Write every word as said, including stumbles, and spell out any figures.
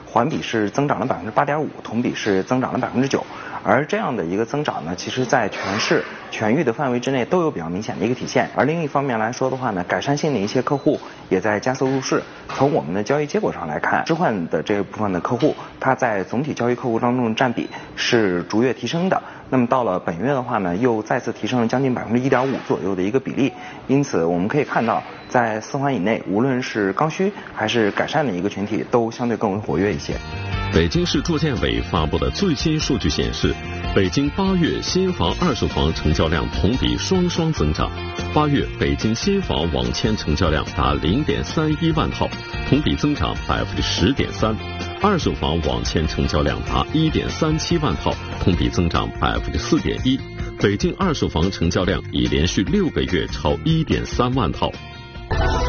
环比是增长了百分之八点五，同比是增长了百分之九。而这样的一个增长呢，其实在全市全域的范围之内都有比较明显的一个体现。而另一方面来说的话呢，改善性的一些客户也在加速入市。从我们的交易结果上来看，置换的这部分的客户，它在总体交易客户当中的占比是逐月提升的。那么到了本月的话呢，又再次提升了将近百分之一点五左右的一个比例。因此我们可以看到，在四环以内，无论是刚需还是改善的一个群体，都相对更为活跃一些。 北京市住建委发布的最新数据显示，北京八月新房、二手房成交量同比双双增长。八月北京新房网签成交量达零点三一万套，同比增长百分之十点三；二手房网签成交量达一点三七万套，同比增长百分之四点一。北京二手房成交量已连续六个月超一点三万套。